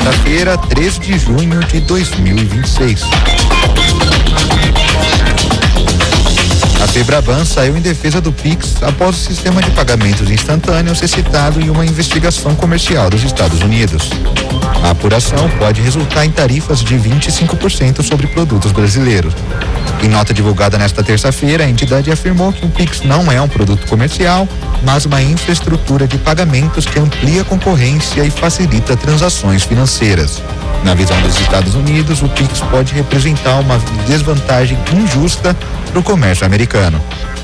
quinta-feira, 13 de junho de 2026. A Febraban saiu em defesa do Pix após o sistema de pagamentos instantâneos ser citado em uma investigação comercial dos Estados Unidos. A apuração pode resultar em tarifas de 25% sobre produtos brasileiros. Em nota divulgada nesta terça-feira, a entidade afirmou que o Pix não é um produto comercial, mas uma infraestrutura de pagamentos que amplia a concorrência e facilita transações financeiras. Na visão dos Estados Unidos, o Pix pode representar uma desvantagem injusta para o comércio americano.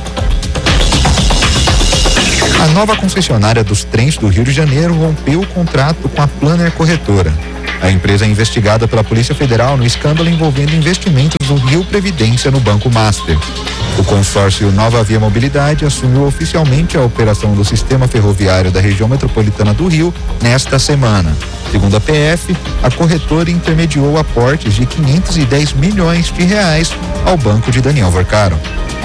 A nova concessionária dos trens do Rio de Janeiro rompeu o contrato com a Planner Corretora. A empresa é investigada pela Polícia Federal no escândalo envolvendo investimentos do Rio Previdência no Banco Master. O consórcio Nova Via Mobilidade assumiu oficialmente a operação do sistema ferroviário da região metropolitana do Rio nesta semana. Segundo a PF, a corretora intermediou aportes de 510 milhões de reais ao banco de Daniel Vorcaro.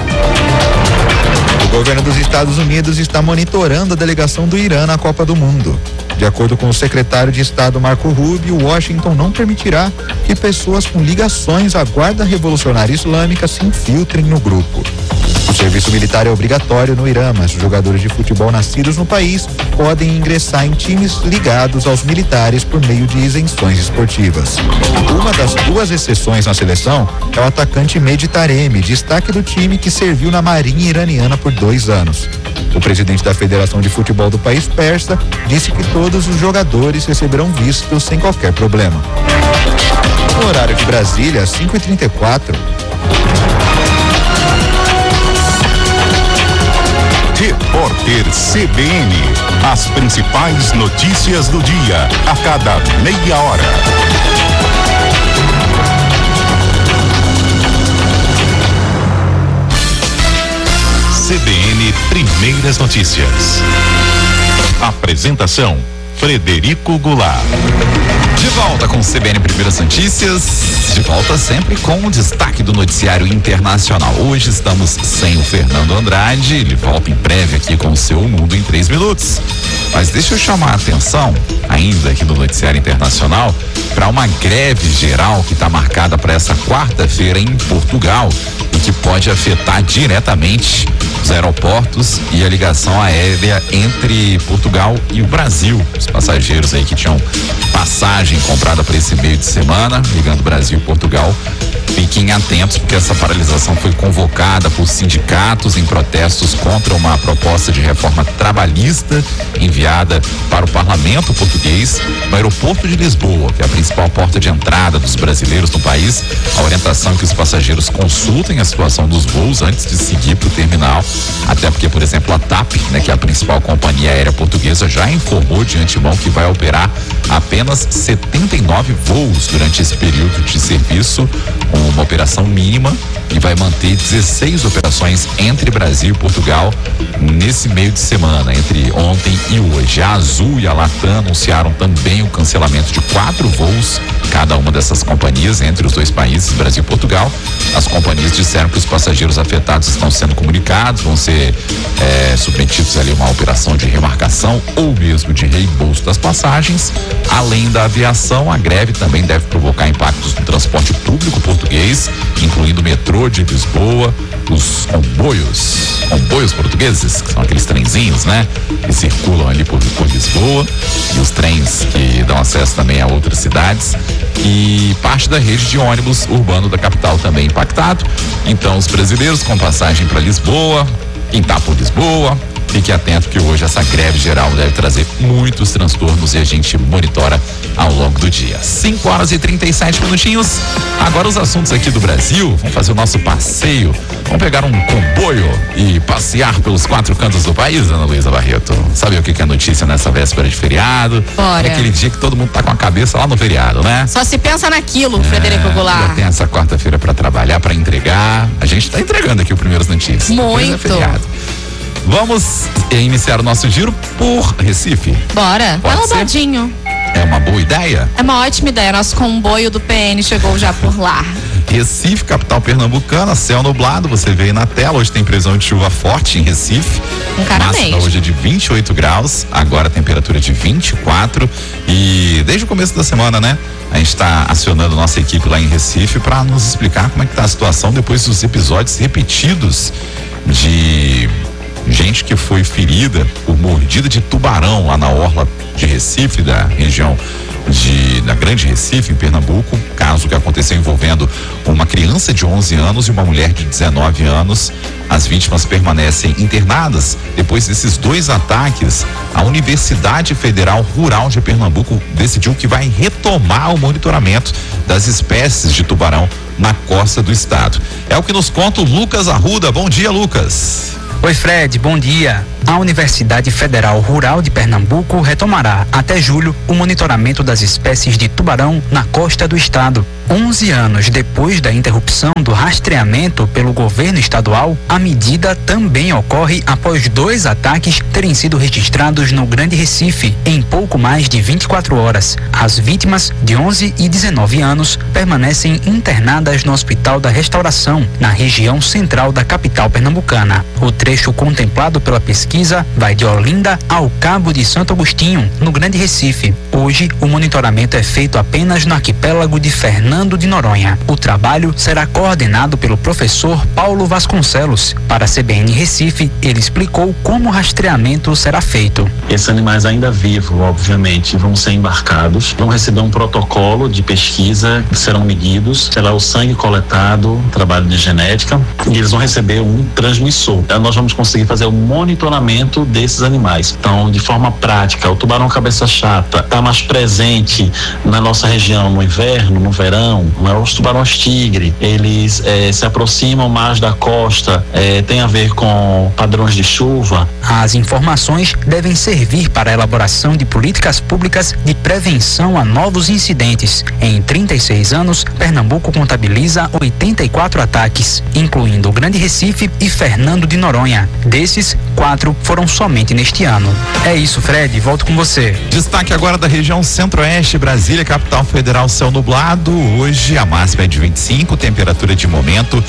O governo dos Estados Unidos está monitorando a delegação do Irã na Copa do Mundo. De acordo com o secretário de Estado Marco Rubio, Washington não permitirá que pessoas com ligações à Guarda Revolucionária Islâmica se infiltrem no grupo. O serviço militar é obrigatório no Irã, mas jogadores de futebol nascidos no país podem ingressar em times ligados aos militares por meio de isenções esportivas. Uma das duas exceções na seleção é o atacante Mehdi Taremi, destaque do time que serviu na Marinha Iraniana por 2 anos. O presidente da Federação de Futebol do país persa disse que todos os jogadores receberão vistos sem qualquer problema. No horário de Brasília, 5h34. Repórter CBN. As principais notícias do dia, a cada meia hora. CBN Primeiras Notícias. Apresentação: Frederico Goulart. De volta com o CBN Primeiras Notícias, de volta sempre com o destaque do noticiário internacional. Hoje estamos sem o Fernando Andrade, ele volta em breve aqui com o seu Mundo em 3 minutos. Mas deixa eu chamar a atenção, ainda aqui no noticiário internacional, para uma greve geral que está marcada para essa quarta-feira em Portugal e que pode afetar diretamente os aeroportos e a ligação aérea entre Portugal e o Brasil. Os passageiros aí que tinham passagem comprada para esse meio de semana, ligando Brasil e Portugal, fiquem atentos, porque essa paralisação foi convocada por sindicatos em protestos contra uma proposta de reforma trabalhista enviada para o parlamento português. No aeroporto de Lisboa, que é a principal porta de entrada dos brasileiros no país, a orientação é que os passageiros consultem a situação dos voos antes de seguir para o terminal, até porque, por exemplo, a TAP, né, que é a principal companhia aérea portuguesa, já informou de antemão que vai operar apenas 79 voos durante esse período de serviço, uma operação mínima, e vai manter 16 operações entre Brasil e Portugal nesse meio de semana, entre ontem e hoje. A Azul e a Latam anunciaram também o cancelamento de 4 voos, cada uma dessas companhias, entre os dois países, Brasil e Portugal. As companhias disseram que os passageiros afetados estão sendo comunicados, vão ser submetidos ali a uma operação de remarcação ou mesmo de reembolso das passagens. Além da aviação, a greve também deve provocar impactos no transporte público português, incluindo o metrô de Lisboa, os comboios portugueses, que são aqueles trenzinhos, né, que circulam ali por Lisboa, e os trens que dão acesso também a outras cidades, e parte da rede de ônibus urbano da capital também impactado. Então, os brasileiros com passagem para Lisboa, quem tá por Lisboa, fique atento que hoje essa greve geral deve trazer muitos transtornos e a gente monitora ao longo do dia. 5h37. Agora os assuntos aqui do Brasil. Vamos fazer o nosso passeio. Vamos pegar um comboio e passear pelos 4 cantos do país, Ana Luísa Barreto. Sabe o que é notícia nessa véspera de feriado? Bora. É aquele dia que todo mundo tá com a cabeça lá no feriado, né? Só se pensa naquilo, Frederico Goulart. Já tem essa quarta-feira para trabalhar, para entregar. A gente tá entregando aqui o Primeiras Notícias. Muito. É feriado. Vamos iniciar o nosso giro por Recife. Bora. Pode Tá ser? rodadinho. É uma boa ideia? É uma ótima ideia. Nosso comboio do PN chegou já por lá. Recife, capital pernambucana, céu nublado, você vê aí na tela, hoje tem previsão de chuva forte em Recife. Máxima hoje é de 28 graus, agora a temperatura de 24 e desde o começo da semana, né? A gente está acionando nossa equipe lá em Recife para nos explicar como é que tá a situação depois dos episódios repetidos de gente que foi ferida por mordida de tubarão lá na orla de Recife, da região da Grande Recife, em Pernambuco, caso que aconteceu envolvendo uma criança de 11 anos e uma mulher de 19 anos. As vítimas permanecem internadas. Depois desses 2 ataques, a Universidade Federal Rural de Pernambuco decidiu que vai retomar o monitoramento das espécies de tubarão na costa do estado. É o que nos conta o Lucas Arruda. Bom dia, Lucas. Oi, Fred, bom dia. A Universidade Federal Rural de Pernambuco retomará até julho o monitoramento das espécies de tubarão na costa do estado. 11 anos depois da interrupção do rastreamento pelo governo estadual, a medida também ocorre após 2 ataques terem sido registrados no Grande Recife em pouco mais de 24 horas. As vítimas, de 11 e 19 anos, permanecem internadas no Hospital da Restauração, na região central da capital pernambucana. O trecho contemplado pela pesquisa vai de Olinda ao Cabo de Santo Agostinho, no Grande Recife. Hoje, o monitoramento é feito apenas no arquipélago de Fernando de Noronha. O trabalho será coordenado pelo professor Paulo Vasconcelos. Para a CBN Recife, ele explicou como o rastreamento será feito. Esses animais ainda vivos, obviamente, vão ser embarcados, vão receber um protocolo de pesquisa, serão medidos, será o sangue coletado, trabalho de genética, e eles vão receber um transmissor. Nós vamos conseguir fazer o monitoramento desses animais. Então, de forma prática, o tubarão cabeça chata está mais presente na nossa região no inverno, no verão. Os tubarões tigre, eles se aproximam mais da costa, tem a ver com padrões de chuva. As informações devem servir para a elaboração de políticas públicas de prevenção a novos incidentes. Em 36 anos, Pernambuco contabiliza 84 ataques, incluindo o Grande Recife e Fernando de Noronha. Desses, 4 foram somente neste ano. É isso, Fred, volto com você. Destaque agora da região centro-oeste, Brasília, capital federal, céu nublado. Hoje a máxima é de 25, temperatura de momento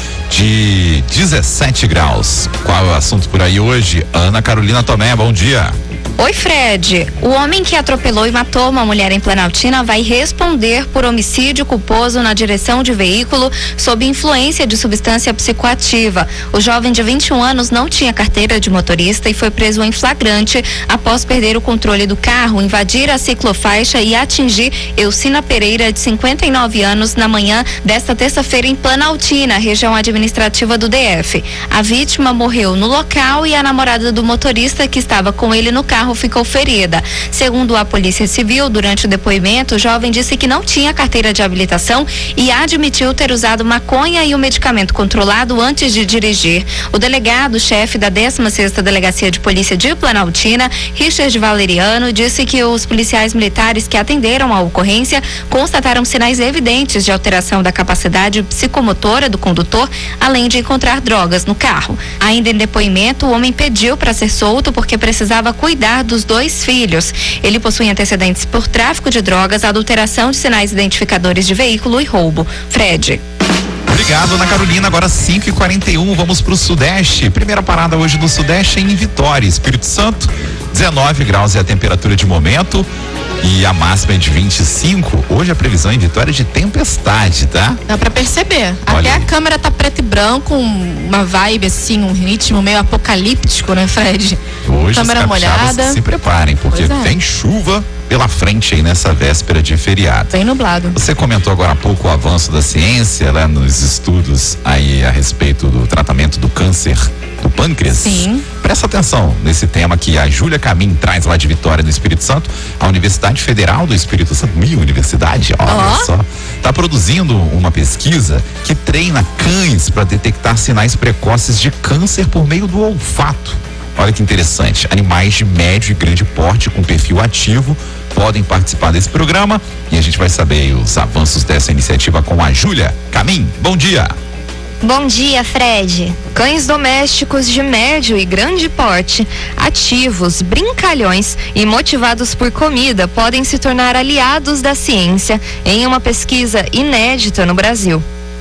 de 17 graus. Qual é o assunto por aí hoje? Ana Carolina Tomé, bom dia. Oi, Fred. O homem que atropelou e matou uma mulher em Planaltina vai responder por homicídio culposo na direção de veículo sob influência de substância psicoativa. O jovem de 21 anos não tinha carteira de motorista e foi preso em flagrante após perder o controle do carro, invadir a ciclofaixa e atingir Elcina Pereira, de 59 anos, na manhã desta terça-feira em Planaltina, região administrativa do DF. A vítima morreu no local e a namorada do motorista que estava com ele no carro ficou ferida. Segundo a Polícia Civil, durante o depoimento, o jovem disse que não tinha carteira de habilitação e admitiu ter usado maconha e um medicamento controlado antes de dirigir. O delegado-chefe da 16ª Delegacia de Polícia de Planaltina, Richard Valeriano, disse que os policiais militares que atenderam à ocorrência constataram sinais evidentes de alteração da capacidade psicomotora do condutor, além de encontrar drogas no carro. Ainda em depoimento, o homem pediu para ser solto porque precisava cuidar dos 2 filhos. Ele possui antecedentes por tráfico de drogas, adulteração de sinais identificadores de veículo e roubo. Fred. Obrigado, Ana Carolina. Agora 5h41, vamos para o Sudeste. Primeira parada hoje no Sudeste em Vitória, Espírito Santo. 19 graus é a temperatura de momento e a máxima é de 25. Hoje a previsão em Vitória é de tempestade, tá? Dá pra perceber. Olha Até aí. a câmera tá preto e branco, uma vibe assim, um ritmo meio apocalíptico, né, Fred? Hoje Câmera os capixabas molhada. se preparem, porque Pois é. vem chuva pela frente aí nessa véspera de feriado. Bem nublado. Você comentou agora há pouco o avanço da ciência, né, nos estudos aí a respeito do tratamento do câncer do pâncreas. Sim. Presta atenção nesse tema que a Júlia Camin traz lá de Vitória, no Espírito Santo. A Universidade Federal do Espírito Santo, minha universidade, olha só, está produzindo uma pesquisa que treina cães para detectar sinais precoces de câncer por meio do olfato. Olha que interessante. Animais de médio e grande porte com perfil ativo podem participar desse programa e a gente vai saber os avanços dessa iniciativa com a Júlia Camin. Bom dia. Bom dia, Fred. Cães domésticos de médio e grande porte, ativos, brincalhões e motivados por comida podem se tornar aliados da ciência em uma pesquisa inédita no Brasil.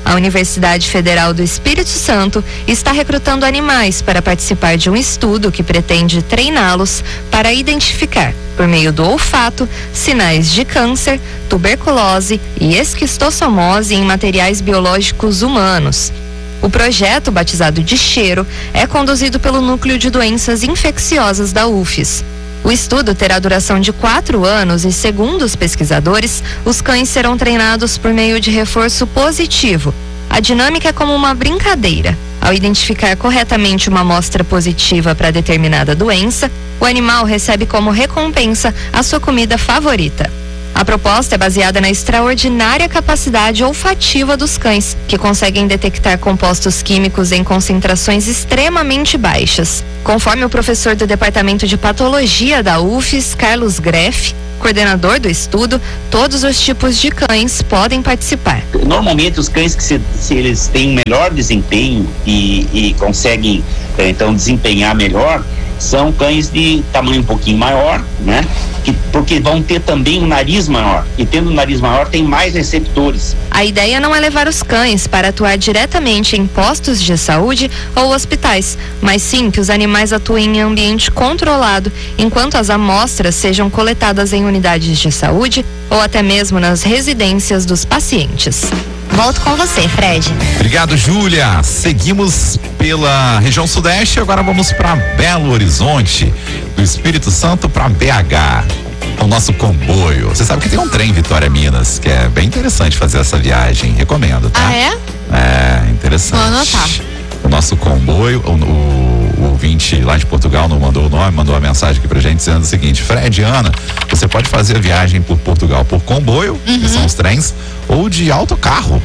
A Universidade Federal do Espírito Santo está recrutando animais para participar de um estudo que pretende treiná-los para identificar, por meio do olfato, sinais de câncer, tuberculose e esquistossomose em materiais biológicos humanos. O projeto, batizado de Cheiro, é conduzido pelo Núcleo de Doenças Infecciosas da UFES. O estudo terá duração de 4 anos e, segundo os pesquisadores, os cães serão treinados por meio de reforço positivo. A dinâmica é como uma brincadeira. Ao identificar corretamente uma amostra positiva para determinada doença, o animal recebe como recompensa a sua comida favorita. A proposta é baseada na extraordinária capacidade olfativa dos cães, que conseguem detectar compostos químicos em concentrações extremamente baixas. Conforme o professor do Departamento de Patologia da UFES, Carlos Greff, coordenador do estudo, todos os tipos de cães podem participar. Normalmente os cães que se eles têm um melhor desempenho e conseguem então desempenhar melhor, são cães de tamanho um pouquinho maior, né? Porque vão ter também um nariz maior, e tendo um nariz maior tem mais receptores. A ideia não é levar os cães para atuar diretamente em postos de saúde ou hospitais, mas sim que os animais atuem em ambiente controlado, enquanto as amostras sejam coletadas em unidades de saúde ou até mesmo nas residências dos pacientes. Volto com você, Fred. Obrigado, Júlia. Seguimos pela região sudeste, agora vamos para Belo Horizonte, do Espírito Santo para BH. O nosso comboio. Você sabe que tem um trem Vitória Minas, que é bem interessante fazer essa viagem. Recomendo, tá? Ah, é? É, interessante. Vou anotar. O nosso comboio, o ouvinte lá de Portugal não mandou o nome, mandou uma mensagem aqui pra gente dizendo o seguinte: Fred, Ana, você pode fazer a viagem por Portugal por comboio, que são os trens, ou de autocarro,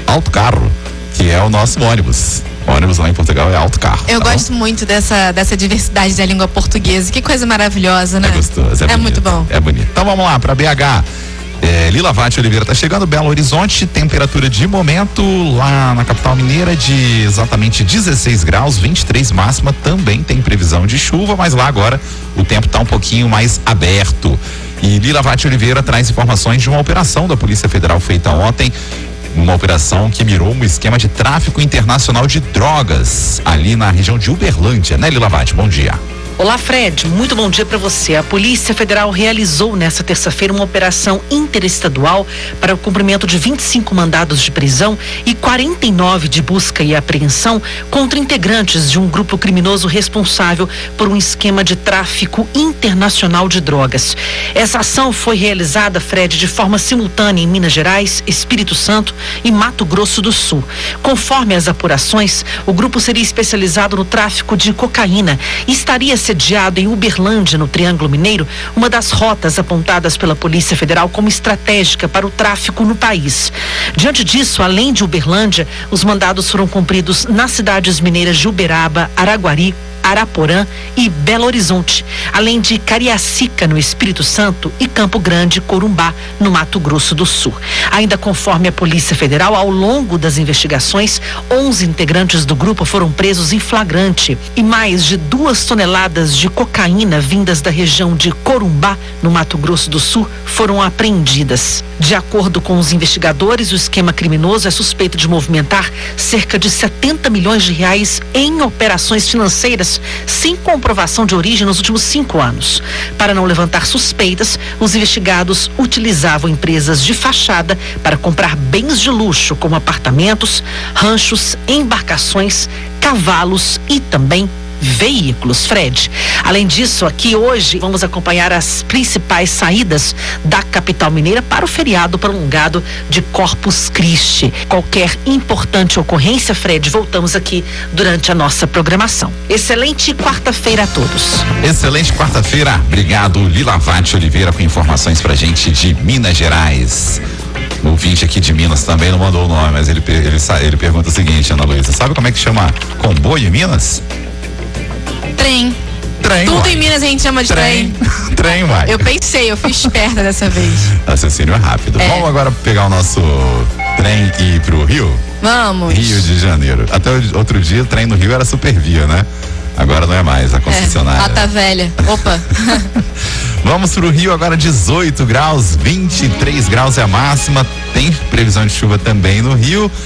que é o nosso ônibus. O ônibus lá em Portugal é autocarro. Eu gosto muito dessa diversidade da língua portuguesa. Que coisa maravilhosa, né? É gostoso, é bonito, muito bom. É bonito. Então vamos lá, para BH. Lila Vatti Oliveira está chegando, Belo Horizonte, temperatura de momento lá na capital mineira de exatamente 16 graus, 23 máxima, também tem previsão de chuva, mas lá agora o tempo está um pouquinho mais aberto. E Lila Vatti Oliveira traz informações de uma operação da Polícia Federal feita ontem, uma operação que mirou um esquema de tráfico internacional de drogas ali na região de Uberlândia, né, Lila Vatti? Bom dia. Olá, Fred, muito bom dia para você. A Polícia Federal realizou nesta terça-feira uma operação interestadual para o cumprimento de 25 mandados de prisão e 49 de busca e apreensão contra integrantes de um grupo criminoso responsável por um esquema de tráfico internacional de drogas. Essa ação foi realizada, Fred, de forma simultânea em Minas Gerais, Espírito Santo e Mato Grosso do Sul. Conforme as apurações, o grupo seria especializado no tráfico de cocaína e estaria sediado em Uberlândia, no Triângulo Mineiro, uma das rotas apontadas pela Polícia Federal como estratégica para o tráfico no país. Diante disso, além de Uberlândia, os mandados foram cumpridos nas cidades mineiras de Uberaba, Araguari, Araporã e Belo Horizonte, além de Cariacica, no Espírito Santo, e Campo Grande, Corumbá, no Mato Grosso do Sul. Ainda conforme a Polícia Federal, ao longo das investigações, 11 integrantes do grupo foram presos em flagrante e mais de 2 toneladas de cocaína vindas da região de Corumbá, no Mato Grosso do Sul, foram apreendidas. De acordo com os investigadores, o esquema criminoso é suspeito de movimentar cerca de 70 milhões de reais em operações financeiras sem comprovação de origem nos últimos 5 anos. Para não levantar suspeitas, os investigados utilizavam empresas de fachada para comprar bens de luxo, como apartamentos, ranchos, embarcações, cavalos e também veículos, Fred. Além disso, aqui hoje vamos acompanhar as principais saídas da capital mineira para o feriado prolongado de Corpus Christi. Qualquer importante ocorrência, Fred, voltamos aqui durante a nossa programação. Excelente quarta-feira a todos. Excelente quarta-feira. Obrigado, Lila Vatti Oliveira, com informações pra gente de Minas Gerais. O ouvinte aqui de Minas também não mandou o nome, mas ele pergunta o seguinte, Ana Luísa: sabe como é que chama comboio em Minas? Trem. Tudo uai. Em Minas a gente chama de trem. Trem, vai. Eu pensei, eu fui esperta dessa vez. Raciocínio é rápido. Vamos agora pegar o nosso trem e ir pro Rio? Vamos. Rio de Janeiro. Até outro dia o trem no Rio era Supervia, né? Agora não é mais a concessionária. Lata velha. Opa. Vamos pro Rio agora, 18 graus, 23 graus é a máxima. Tem previsão de chuva também no Rio.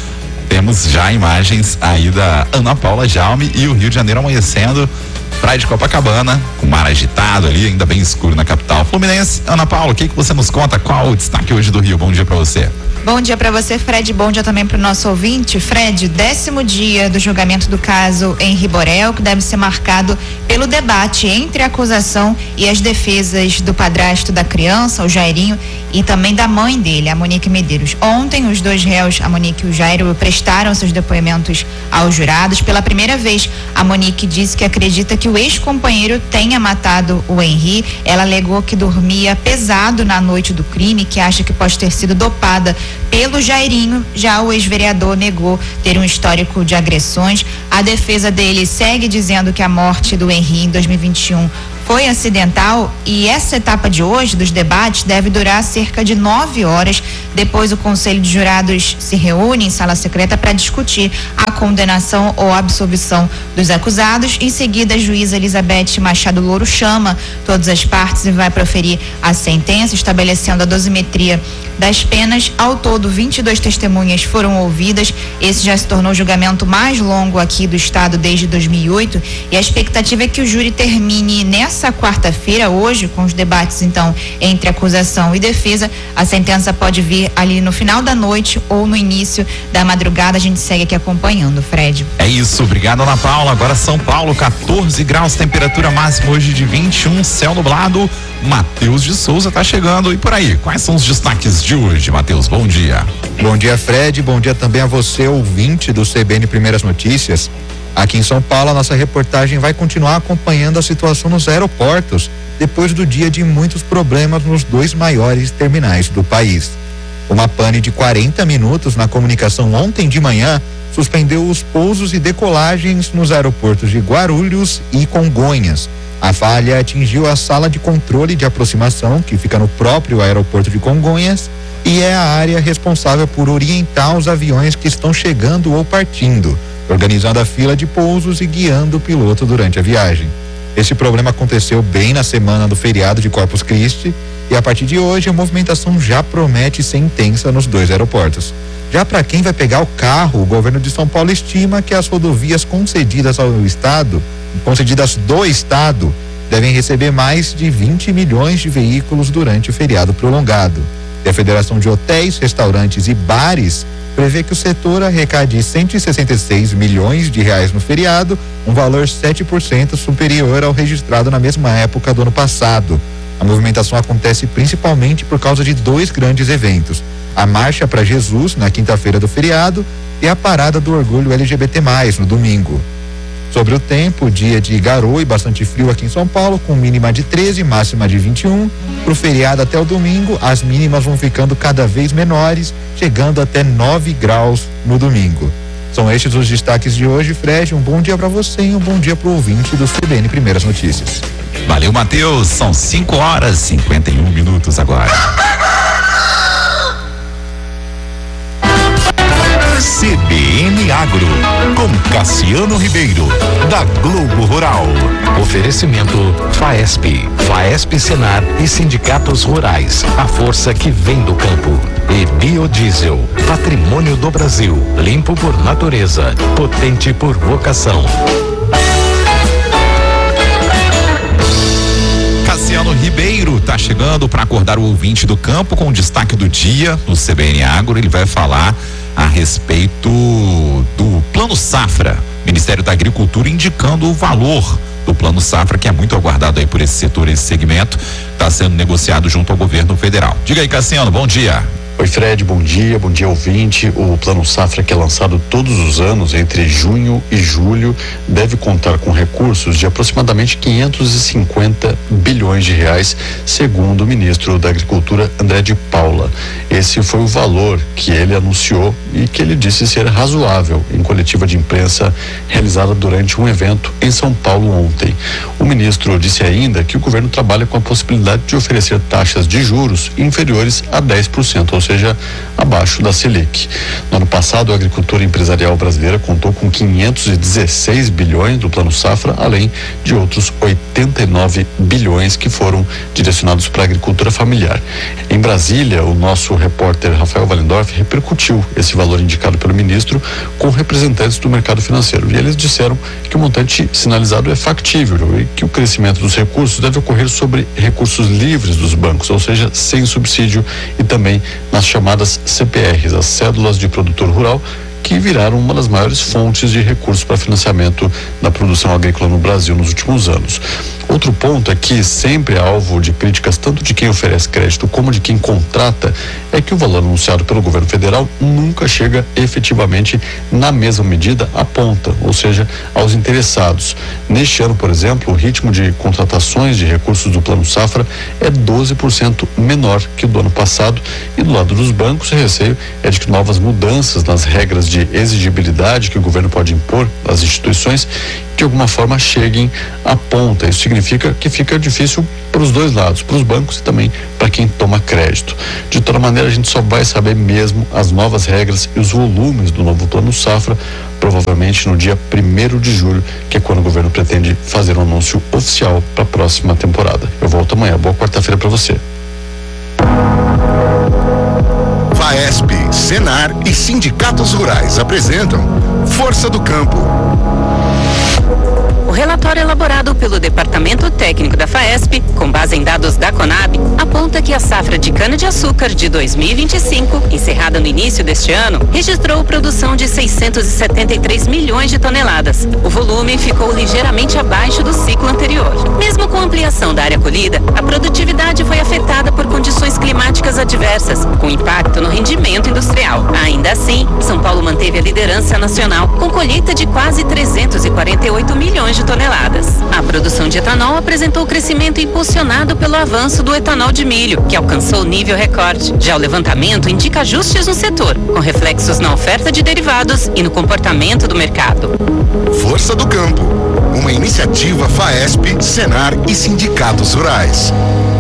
Temos já imagens aí da Ana Paula Jaume e o Rio de Janeiro amanhecendo. Praia de Copacabana, com mar agitado ali, ainda bem escuro na capital fluminense. Ana Paula, o que você nos conta? Qual o destaque hoje do Rio? Bom dia pra você. Bom dia para você, Fred. Bom dia também para o nosso ouvinte. Fred, 10º dia do julgamento do caso Henri Borel, que deve ser marcado pelo debate entre a acusação e as defesas do padrasto da criança, o Jairinho, e também da mãe dele, a Monique Medeiros. Ontem, os dois réus, a Monique e o Jairo, prestaram seus depoimentos aos jurados. Pela primeira vez, a Monique disse que acredita que o ex-companheiro tenha matado o Henri. Ela alegou que dormia pesado na noite do crime, que acha que pode ter sido dopada pelo Jairinho. Já o ex-vereador negou ter um histórico de agressões. A defesa dele segue dizendo que a morte do Henri em 2021 foi acidental, e essa etapa de hoje dos debates deve durar cerca de 9 horas. Depois o Conselho de Jurados se reúne em sala secreta para discutir a condenação ou absolvição dos acusados. Em seguida, a juíza Elizabeth Machado Louro chama todas as partes e vai proferir a sentença, estabelecendo a dosimetria das penas. Ao todo, 22 testemunhas foram ouvidas. Esse já se tornou o julgamento mais longo aqui do estado desde 2008, e a expectativa é que o júri termine nessa quarta-feira, hoje, com os debates então entre acusação e defesa. A sentença pode vir ali no final da noite ou no início da madrugada. A gente segue aqui acompanhando, Fred. É isso, obrigado, Ana Paula. Agora São Paulo, 14 graus, temperatura máxima hoje de 21, céu nublado. Matheus de Souza tá chegando, e por aí, quais são os destaques de hoje, Matheus? Bom dia. Bom dia, Fred. Bom dia também a você, ouvinte do CBN Primeiras Notícias. Aqui em São Paulo, a nossa reportagem vai continuar acompanhando a situação nos aeroportos, depois do dia de muitos problemas nos 2 maiores terminais do país. Uma pane de 40 minutos na comunicação ontem de manhã suspendeu os pousos e decolagens nos aeroportos de Guarulhos e Congonhas. A falha atingiu a sala de controle de aproximação, que fica no próprio aeroporto de Congonhas, e é a área responsável por orientar os aviões que estão chegando ou partindo, organizando a fila de pousos e guiando o piloto durante a viagem. Esse problema aconteceu bem na semana do feriado de Corpus Christi, e a partir de hoje a movimentação já promete ser intensa nos 2 aeroportos. Já para quem vai pegar o carro, o governo de São Paulo estima que as rodovias concedidas do estado, devem receber mais de 20 milhões de veículos durante o feriado prolongado. E a Federação de Hotéis, Restaurantes e Bares prevê que o setor arrecade 166 milhões de reais no feriado, um valor 7% superior ao registrado na mesma época do ano passado. A movimentação acontece principalmente por causa de 2 grandes eventos: a Marcha para Jesus, na quinta-feira do feriado, e a Parada do Orgulho LGBT+, no domingo. Sobre o tempo, dia de garoa e bastante frio aqui em São Paulo, com mínima de 13, máxima de 21. Pro feriado até o domingo, as mínimas vão ficando cada vez menores, chegando até 9 graus no domingo. São estes os destaques de hoje, Fred. Um bom dia para você e um bom dia pro ouvinte do CBN Primeiras Notícias. Valeu, Matheus. São 5 horas e 51 minutos agora. CBN Agro, com Cassiano Ribeiro, da Globo Rural. Oferecimento FAESP, FAESP Senar e sindicatos rurais, a força que vem do campo. E Biodiesel, patrimônio do Brasil, limpo por natureza, potente por vocação. Cassiano Ribeiro tá chegando para acordar o ouvinte do campo com o destaque do dia no CBN Agro. Ele vai falar a respeito do Plano Safra. Ministério da Agricultura indicando o valor do Plano Safra, que é muito aguardado aí por esse setor, esse segmento, está sendo negociado junto ao governo federal. Diga aí, Cassiano, bom dia. Oi, Fred, bom dia ouvinte. O Plano Safra, que é lançado todos os anos entre junho e julho, deve contar com recursos de aproximadamente 550 bilhões de reais, segundo o ministro da Agricultura, André de Paula. Esse foi o valor que ele anunciou e que ele disse ser razoável em coletiva de imprensa realizada durante um evento em São Paulo ontem. O ministro disse ainda que o governo trabalha com a possibilidade de oferecer taxas de juros inferiores a 10%, ou seja, abaixo da Selic. No ano passado, a agricultura empresarial brasileira contou com 516 bilhões do Plano Safra, além de outros 89 bilhões que foram direcionados para a agricultura familiar. Em Brasília, o nosso repórter Rafael Wallendorf repercutiu esse valor indicado pelo ministro com representantes do mercado financeiro, e eles disseram que o montante sinalizado é factível e que o crescimento dos recursos deve ocorrer sobre recursos livres dos bancos, ou seja, sem subsídio, e também nas chamadas CPRs, as cédulas de produtor rural, que viraram uma das maiores fontes de recursos para financiamento da produção agrícola no Brasil nos últimos anos. Outro ponto é que sempre é alvo de críticas tanto de quem oferece crédito como de quem contrata, é que o valor anunciado pelo governo federal nunca chega efetivamente na mesma medida à ponta, ou seja, aos interessados. Neste ano, por exemplo, o ritmo de contratações de recursos do Plano Safra é 12% menor que o do ano passado, e do lado dos bancos, o receio é de que novas mudanças nas regras de exigibilidade que o governo pode impor às instituições de alguma forma cheguem à ponta. Isso significa que fica difícil para os dois lados, para os bancos e também para quem toma crédito. De toda maneira, a gente só vai saber mesmo as novas regras e os volumes do novo Plano Safra provavelmente no dia 1º de julho, que é quando o governo pretende fazer um anúncio oficial para a próxima temporada. Eu volto amanhã. Boa quarta-feira para você. FAESP, Senar e sindicatos rurais apresentam Força do Campo. O relatório elaborado pelo Departamento Técnico da FAESP, com base em dados da Conab, aponta que a safra de cana-de-açúcar de 2025, encerrada no início deste ano, registrou produção de 673 milhões de toneladas. O volume ficou ligeiramente abaixo do ciclo anterior. Mesmo com a ampliação da área colhida, a produtividade foi afetada por condições climáticas adversas, com impacto no rendimento industrial. Ainda assim, São Paulo manteve a liderança nacional, com colheita de quase 348 milhões de toneladas. A produção de etanol apresentou crescimento impulsionado pelo avanço do etanol de milho, que alcançou nível recorde. Já o levantamento indica ajustes no setor, com reflexos na oferta de derivados e no comportamento do mercado. Força do Campo, uma iniciativa FAESP, Senar e sindicatos rurais.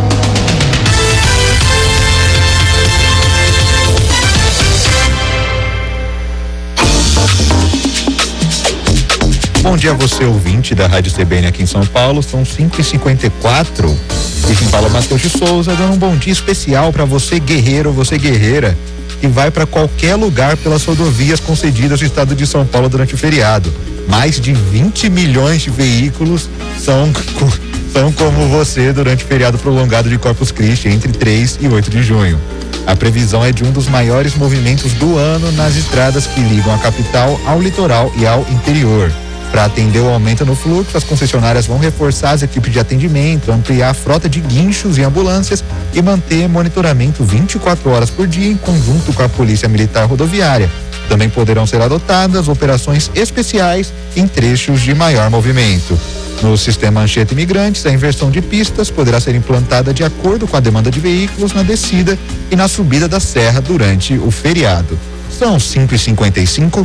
Bom dia a você, ouvinte da Rádio CBN aqui em São Paulo. São 5h54 e quem fala é Matheus de Souza, dando um bom dia especial para você, guerreiro, você guerreira, que vai para qualquer lugar pelas rodovias concedidas do estado de São Paulo durante o feriado. Mais de 20 milhões de veículos são como você durante o feriado prolongado de Corpus Christi, entre 3 e 8 de junho. A previsão é de um dos maiores movimentos do ano nas estradas que ligam a capital ao litoral e ao interior. Para atender o aumento no fluxo, as concessionárias vão reforçar as equipes de atendimento, ampliar a frota de guinchos e ambulâncias e manter monitoramento 24 horas por dia em conjunto com a Polícia Militar Rodoviária. Também poderão ser adotadas operações especiais em trechos de maior movimento. No sistema Anchieta Imigrantes, a inversão de pistas poderá ser implantada de acordo com a demanda de veículos na descida e na subida da serra durante o feriado. São 5h55.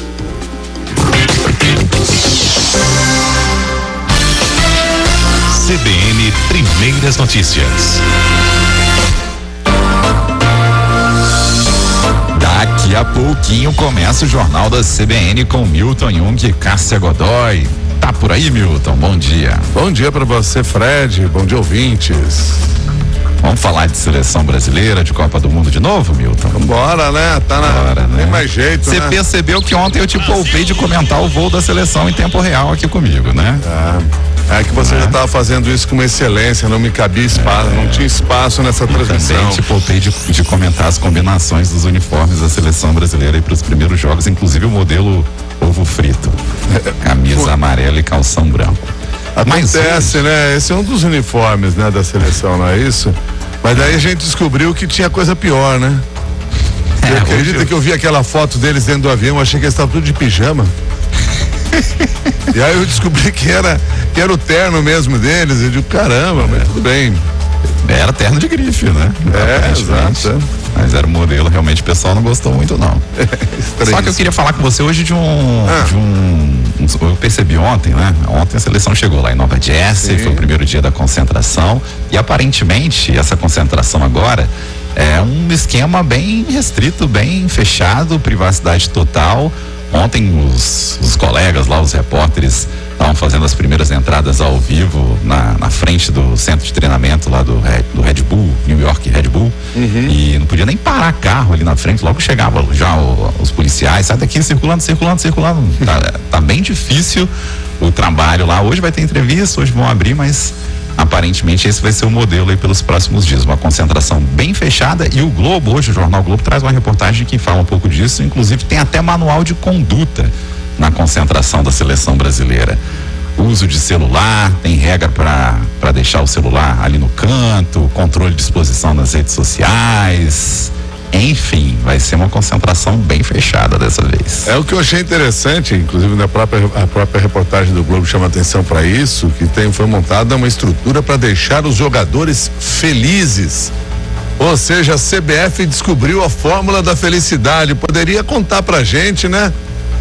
CBN Primeiras Notícias. Daqui a pouquinho começa o Jornal da CBN com Milton Jung e Cássia Godoy. Tá por aí, Milton? Bom dia. Bom dia para você, Fred. Bom dia, ouvintes. Vamos falar de seleção brasileira, de Copa do Mundo de novo, Milton? Vambora, né? Tá na hora, né? Tem mais jeito, Você percebeu que ontem eu te poupei de comentar o voo da seleção em tempo real aqui comigo, né? É que você já estava fazendo isso com uma excelência, não me cabia espaço, não tinha espaço nessa transmissão. Também te poupei de comentar as combinações dos uniformes da seleção brasileira aí para os primeiros jogos, inclusive o modelo ovo frito, camisa amarela e calção branco. Acontece, né? Esse é um dos uniformes, né, da seleção, não é isso? Mas daí a gente descobriu que tinha coisa pior, né? Você acredita que eu vi aquela foto deles dentro do avião, achei que eles estavam tudo de pijama. E aí eu descobri que era o terno mesmo deles. Eu digo, caramba, mas tudo bem. Era terno de grife, né? Exato. Mas era o modelo, realmente o pessoal não gostou muito, não. Só que eu queria falar com você hoje de um eu percebi ontem, né? Ontem a seleção chegou lá em Nova Jersey, foi o primeiro dia da concentração e aparentemente essa concentração agora é um esquema bem restrito, bem fechado, privacidade total. Ontem os colegas lá, os repórteres, estavam fazendo as primeiras entradas ao vivo na frente do centro de treinamento lá do Red Bull, New York Red Bull, e não podia nem parar carro ali na frente, logo chegava já os policiais, sai daqui circulando. Tá bem difícil o trabalho lá. Hoje vai ter entrevista, hoje vão abrir, mas aparentemente esse vai ser o modelo aí pelos próximos dias, uma concentração bem fechada. E o Globo, hoje o Jornal Globo traz uma reportagem que fala um pouco disso, inclusive tem até manual de conduta na concentração da seleção brasileira. Uso de celular, tem regra para deixar o celular ali no canto, controle de exposição nas redes sociais. Enfim, vai ser uma concentração bem fechada dessa vez. É o que eu achei interessante, inclusive a própria reportagem do Globo chama atenção para isso, que foi montada uma estrutura para deixar os jogadores felizes. Ou seja, a CBF descobriu a fórmula da felicidade. Poderia contar pra gente, né?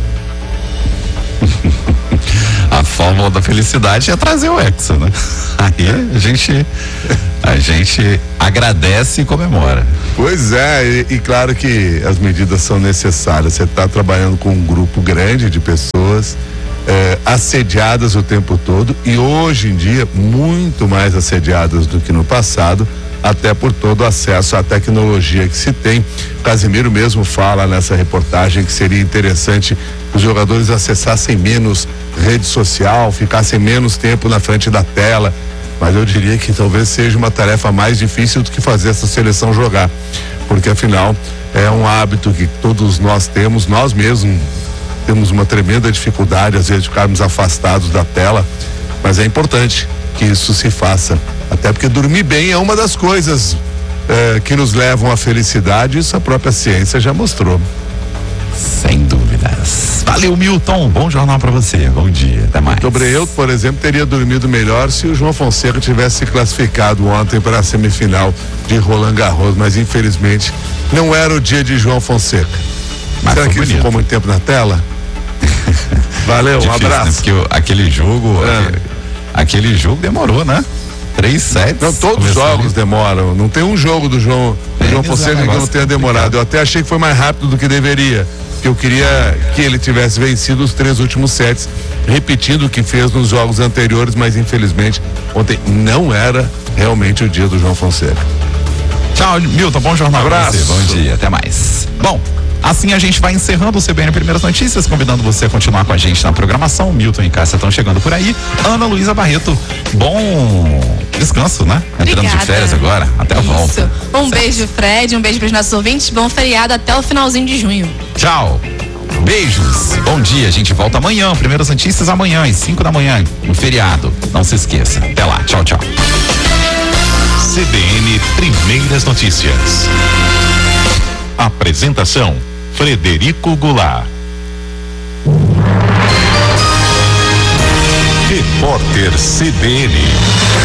A fórmula da felicidade é trazer o Hexa, né? Aí a gente agradece e comemora. Pois é, e claro que as medidas são necessárias. Você está trabalhando com um grupo grande de pessoas assediadas o tempo todo e hoje em dia muito mais assediadas do que no passado, até por todo o acesso à tecnologia que se tem. O Casimiro mesmo fala nessa reportagem que seria interessante que os jogadores acessassem menos rede social, ficassem menos tempo na frente da tela, mas eu diria que talvez seja uma tarefa mais difícil do que fazer essa seleção jogar, porque afinal é um hábito que todos nós temos, nós mesmos temos uma tremenda dificuldade às vezes de ficarmos afastados da tela, mas é importante que isso se faça, até porque dormir bem é uma das coisas que nos levam à felicidade, isso a própria ciência já mostrou. Sem dúvidas. Valeu, Milton, bom jornal pra você, bom dia, até mais. Muito obrigado. Eu, por exemplo, teria dormido melhor se o João Fonseca tivesse se classificado ontem para a semifinal de Roland Garros, mas infelizmente não era o dia de João Fonseca. Mas será que ele ficou muito tempo na tela? Valeu, difícil, um abraço. Né? Porque aquele jogo demorou, né? 3 sets. Não, todos os jogos demoram. Não tem um jogo do João Fonseca que não tenha demorado. Eu até achei que foi mais rápido do que deveria. Porque eu queria que ele tivesse vencido os 3 últimos sets, repetindo o que fez nos jogos anteriores, mas infelizmente ontem não era realmente o dia do João Fonseca. Tchau, Milton, bom jornal. Abraço. Pra você. Bom dia, até mais. Bom, assim a gente vai encerrando o CBN Primeiras Notícias, convidando você a continuar com a gente na programação. Milton e Cássia estão chegando por aí. Ana Luísa Barreto, bom descanso, né? Entrando Obrigada. de férias agora, até a volta. Um beijo, Fred, um beijo para os nossos ouvintes, bom feriado até o finalzinho de junho. Tchau. Beijos. Bom dia, a gente volta amanhã. Primeiras Notícias amanhã, às 5 da manhã, no feriado. Não se esqueça. Até lá. Tchau, tchau. CBN Primeiras Notícias. Apresentação: Frederico Goulart. Repórter CBN.